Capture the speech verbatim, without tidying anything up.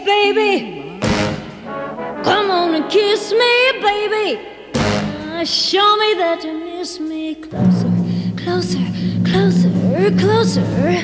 baby. Come on and kiss me, baby. Uh, show me that you miss me. Closer, closer, closer, closer.